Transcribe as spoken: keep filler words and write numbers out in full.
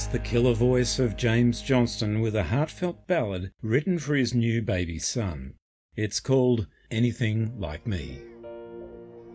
That's the killer voice of James Johnston with a heartfelt ballad written for his new baby son. It's called Anything Like Me.